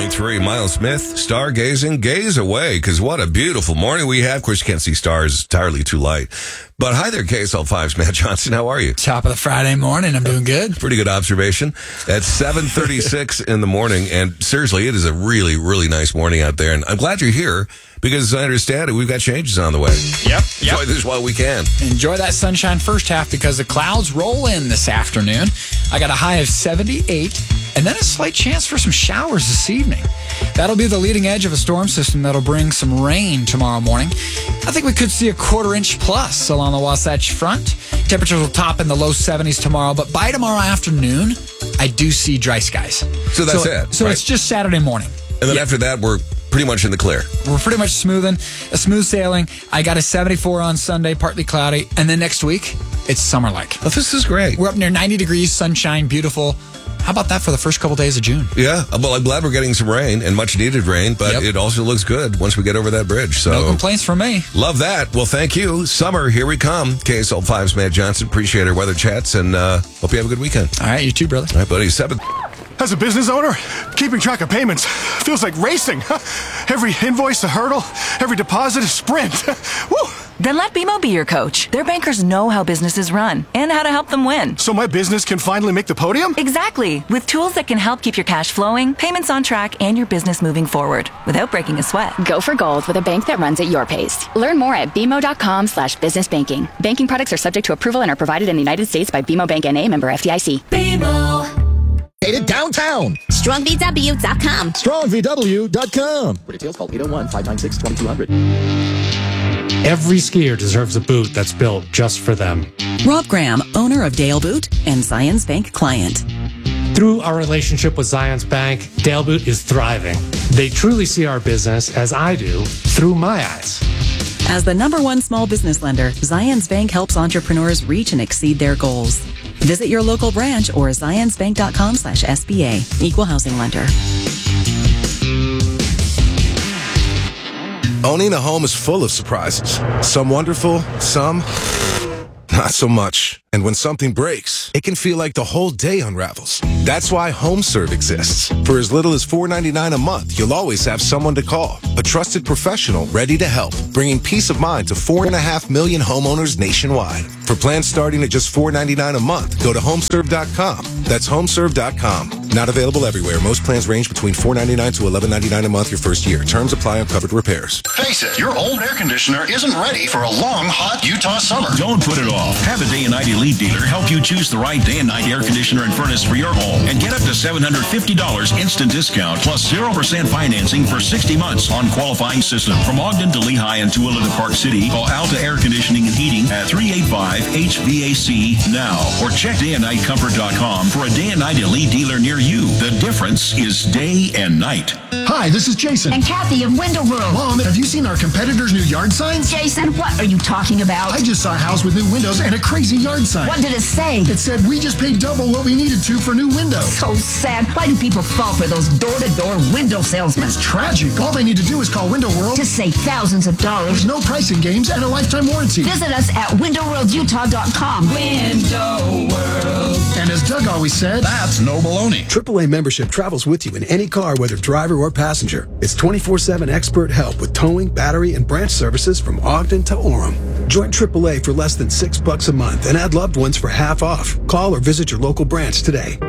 101.3, Miles Smith, stargazing, gaze away, because what a beautiful morning we have. Of course, you can't see stars, it's entirely too light. But hi there, KSL5's Matt Johnson. How are you? Top of the Friday morning. I'm doing good. Pretty good observation. At 7:36 in the morning, and seriously, it is a really, really nice morning out there. And I'm glad you're here, because as I understand it, we've got changes on the way. Yep. Enjoy this while we can. Enjoy that sunshine first half, because the clouds roll in this afternoon. I got a high of 78, and then a slight chance for some showers this evening. That'll be the leading edge of a storm system that'll bring some rain tomorrow morning. I think we could see a quarter-inch plus along the Wasatch Front. Temperatures will top in the low 70s tomorrow, but by tomorrow afternoon, I do see dry skies. So that's it. So right? It's just Saturday morning. And then after that, we're pretty much in the clear. We're pretty much smooth sailing. I got a 74 on Sunday, partly cloudy. And then next week, it's summer-like. Oh, this is great. We're up near 90 degrees, sunshine, beautiful. How about that for the first couple days of June? Yeah, well, I'm glad we're getting some rain, and much-needed rain, but It also looks good once we get over that bridge. So no complaints from me. Love that. Well, thank you. Summer, here we come. KSL5's Matt Johnson. Appreciate our weather chats, and hope you have a good weekend. All right, you too, brother. All right, buddy. 7. As a business owner, keeping track of payments feels like racing. Every invoice a hurdle, every deposit a sprint. Woo! Then let BMO be your coach. Their bankers know how businesses run and how to help them win. So my business can finally make the podium? Exactly. With tools that can help keep your cash flowing, payments on track, and your business moving forward without breaking a sweat. Go for gold with a bank that runs at your pace. Learn more at bmo.com/businessbanking. Banking products are subject to approval and are provided in the United States by BMO Bank N.A., member FDIC. BMO. Downtown. StrongVW.com. StrongVW.com. For details, call 801-596-2200. Every skier deserves a boot that's built just for them. Rob Graham, owner of Dale Boot and Zions Bank client. Through our relationship with Zions Bank, Dale Boot is thriving. They truly see our business, as I do, through my eyes. As the #1 small business lender, Zions Bank helps entrepreneurs reach and exceed their goals. Visit your local branch or zionsbank.com/SBA. Equal housing lender. Owning a home is full of surprises. Some wonderful, some not so much. And when something breaks, it can feel like the whole day unravels. That's why HomeServe exists. For as little as $4.99 a month, you'll always have someone to call. A trusted professional ready to help, bringing peace of mind to 4.5 million homeowners nationwide. For plans starting at just $4.99 a month, go to homeserve.com. That's homeserve.com. Not available everywhere. Most plans range between $4.99 to $11.99 a month your first year. Terms apply on covered repairs. Face it, your old air conditioner isn't ready for a long, hot Utah summer. Don't put it off. Have a Day and Night Elite dealer help you choose the right day and night air conditioner and furnace for your home and get up to $750 instant discount plus 0% financing for 60 months on qualifying system. From Ogden to Lehigh and Tooele to Park City, call Alta Air Conditioning and Heating at 385-HVAC now or check dayandnightcomfort.com for a Day and Night Elite dealer near you. The difference is day and night. Hi, this is Jason. And Kathy of Window World. Mom, have you seen our competitors' new yard signs? Jason, what are you talking about? I just saw a house with new windows and a crazy yard sign. What did it say? It said we just paid double what we needed to for new windows. So sad. Why do people fall for those door-to-door window salesmen? It's tragic. All they need to do is call Window World to save thousands of dollars. There's no pricing games and a lifetime warranty. Visit us at windowworldutah.com. Window World. And as Doug always said, that's no baloney. AAA membership travels with you in any car, whether driver or passenger. It's 24/7 expert help with towing, battery, and branch services from Ogden to Orem. Join AAA for less than $6 a month and add loved ones for half off. Call or visit your local branch today.